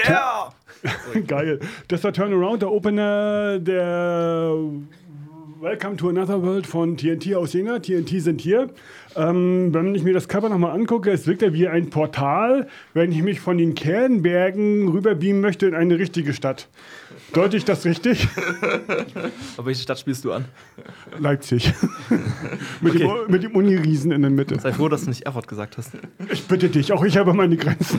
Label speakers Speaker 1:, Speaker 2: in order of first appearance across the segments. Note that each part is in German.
Speaker 1: Yeah!
Speaker 2: Geil. Das war Turnaround, der Opener der Welcome to Another World von TNT aus Jena. TNT sind hier. Wenn ich mir das Cover nochmal angucke, es wirkt ja wie ein Portal, wenn ich mich von den Kernbergen rüberbeamen möchte in eine richtige Stadt. Deute ich das richtig?
Speaker 1: Aber welche Stadt spielst du an?
Speaker 2: Leipzig. mit dem Uniriesen in der Mitte.
Speaker 1: Sei froh, dass du nicht Erfurt gesagt hast.
Speaker 2: Ich bitte dich, auch ich habe meine Grenzen.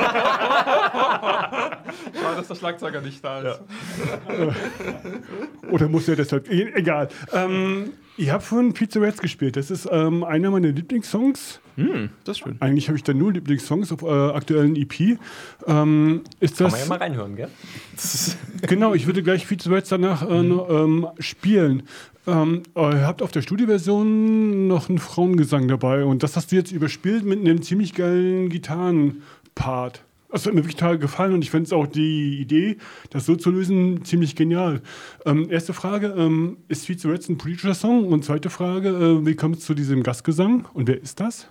Speaker 3: Schade, dass der Schlagzeuger nicht da ist.
Speaker 2: Ja. Oder muss er deshalb? Egal. Ihr habt vorhin Pizza Rats gespielt. Das ist einer meiner Lieblingssongs.
Speaker 1: Das ist schön.
Speaker 2: Eigentlich habe ich da nur Lieblingssongs auf aktuellen EP. Ist das,
Speaker 4: Kann man ja mal reinhören, gell?
Speaker 2: Genau, ich würde gleich Pizza Rats danach spielen. Ihr habt auf der Studioversion noch einen Frauengesang dabei und das hast du jetzt überspielt mit einem ziemlich geilen Gitarrenpart. Das hat mir wirklich total gefallen und ich finde es auch die Idee, das so zu lösen, ziemlich genial. Erste Frage, ist Pizza Rats ein politischer Song? Und zweite Frage, wie kommt es zu diesem Gastgesang und wer ist das?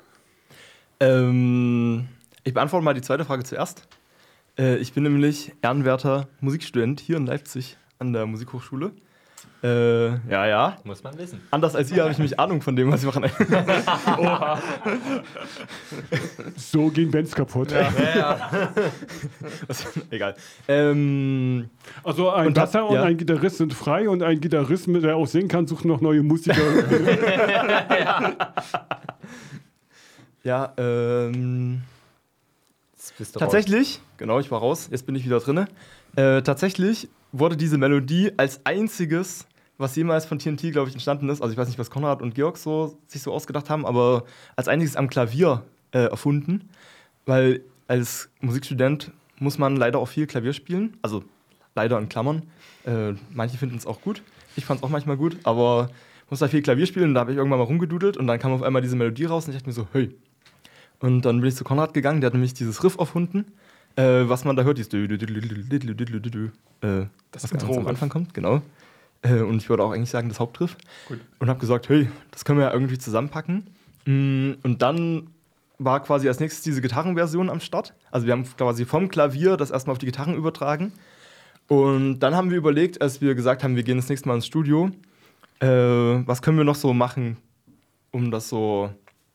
Speaker 1: Ich beantworte mal die zweite Frage zuerst. Ich bin nämlich ehrenwerter Musikstudent hier in Leipzig an der Musikhochschule. Ja.
Speaker 4: Muss man wissen.
Speaker 1: Anders als ihr habe ich nämlich Ahnung von dem, was wir machen.
Speaker 4: Oha.
Speaker 2: So gehen Bands kaputt.
Speaker 4: Ja.
Speaker 1: Egal.
Speaker 2: Also ein Basser und
Speaker 1: ja.
Speaker 2: ein Gitarrist sind frei und ein Gitarrist, der auch singen kann, sucht noch neue Musiker.
Speaker 1: Ja,
Speaker 4: Jetzt bist du
Speaker 1: tatsächlich, genau, ich war raus, jetzt bin ich wieder drinne. Tatsächlich wurde diese Melodie als einziges, was jemals von TNT, glaube ich, entstanden ist, also ich weiß nicht, was Konrad und Georg sich so ausgedacht haben, aber als einziges am Klavier erfunden, weil als Musikstudent muss man leider auch viel Klavier spielen, also leider in Klammern. Manche finden es auch gut, ich fand es auch manchmal gut, aber muss da viel Klavier spielen und da habe ich irgendwann mal rumgedudelt und dann kam auf einmal diese Melodie raus und ich dachte mir so, hey. Und dann bin ich zu Konrad gegangen, der hat nämlich dieses Riff erfunden, was man da hört, dieses das ganz am Anfang kommt, genau. Und ich würde auch eigentlich sagen, das Hauptriff.
Speaker 3: Gut.
Speaker 1: Und habe gesagt, hey, das können wir ja irgendwie zusammenpacken. Und dann war quasi als nächstes diese Gitarrenversion am Start. Also wir haben quasi vom Klavier das erstmal auf die Gitarren übertragen. Und dann haben wir überlegt, als wir gesagt haben, wir gehen das nächste Mal ins Studio, was können wir noch so machen, um das so,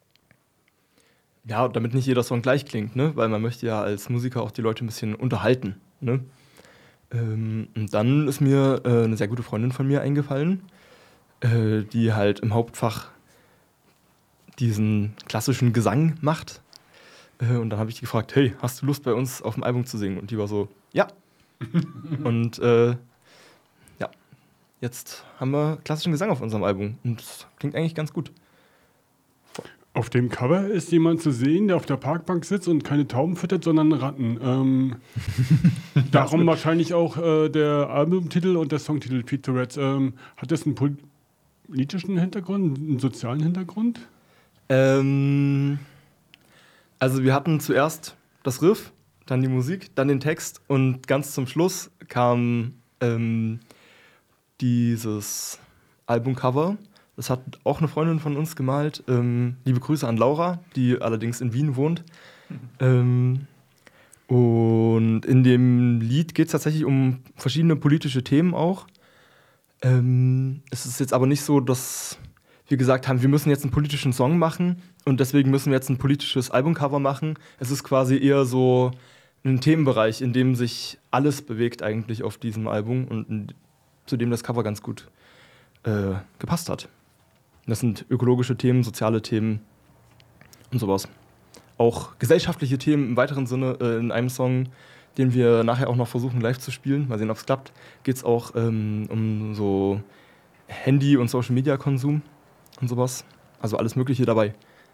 Speaker 1: ja, damit nicht jeder Song gleich klingt, ne? Weil man möchte ja als Musiker auch die Leute ein bisschen unterhalten, ne? Und dann ist mir eine sehr gute Freundin von mir eingefallen, die halt im Hauptfach diesen klassischen Gesang macht. Und dann habe ich die gefragt, hey, hast du Lust bei uns auf dem Album zu singen? Und die war so, ja. Und ja, jetzt haben wir klassischen Gesang auf unserem Album. Und das klingt eigentlich ganz gut.
Speaker 2: Auf dem Cover ist jemand zu sehen, der auf der Parkbank sitzt und keine Tauben füttert, sondern Ratten. Darum wahrscheinlich auch der Albumtitel und der Songtitel Pizza Rats. Hat das einen politischen Hintergrund, einen sozialen Hintergrund?
Speaker 1: Also wir hatten zuerst das Riff, dann die Musik, dann den Text und ganz zum Schluss kam dieses Albumcover. Das hat auch eine Freundin von uns gemalt. Liebe Grüße an Laura, die allerdings in Wien wohnt. Und in dem Lied geht es tatsächlich um verschiedene politische Themen auch. Es ist jetzt aber nicht so, dass wir gesagt haben, wir müssen jetzt einen politischen Song machen und deswegen müssen wir jetzt ein politisches Albumcover machen. Es ist quasi eher so ein Themenbereich, in dem sich alles bewegt eigentlich auf diesem Album und zu dem das Cover ganz gut gepasst hat. Das sind ökologische Themen, soziale Themen und sowas. Auch gesellschaftliche Themen im weiteren Sinne. In einem Song, den wir nachher auch noch versuchen live zu spielen, mal sehen, ob es klappt, geht es auch um so Handy- und Social-Media-Konsum und sowas. Also alles Mögliche dabei.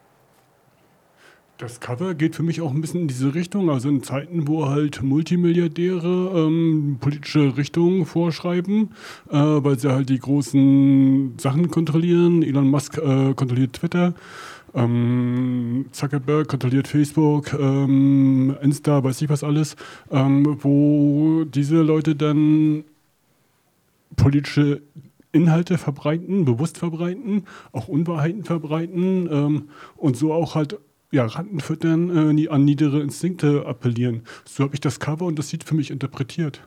Speaker 2: Das Cover geht für mich auch ein bisschen in diese Richtung, also in Zeiten, wo halt Multimilliardäre politische Richtungen vorschreiben, weil sie halt die großen Sachen kontrollieren. Elon Musk kontrolliert Twitter, Zuckerberg kontrolliert Facebook, Insta, weiß ich was alles, wo diese Leute dann politische Inhalte verbreiten, bewusst verbreiten, auch Unwahrheiten verbreiten und so auch halt Ratten füttern, an niedere Instinkte appellieren. So habe ich das Cover und das Lied für mich interpretiert.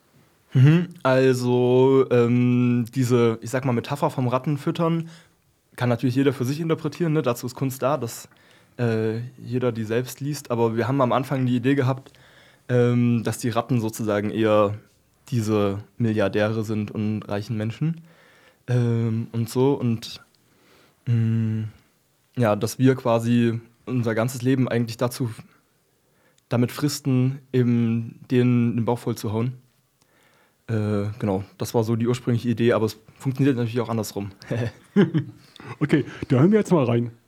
Speaker 1: Also diese, ich sag mal, Metapher vom Rattenfüttern kann natürlich jeder für sich interpretieren. Ne? Dazu ist Kunst da, dass jeder die selbst liest. Aber wir haben am Anfang die Idee gehabt, dass die Ratten sozusagen eher diese Milliardäre sind und reichen Menschen und so. Und dass wir quasi unser ganzes Leben eigentlich damit fristen, eben denen den Bauch voll zu hauen. Genau, das war so die ursprüngliche Idee, aber es funktioniert natürlich auch andersrum.
Speaker 2: Okay, da hören wir jetzt mal rein.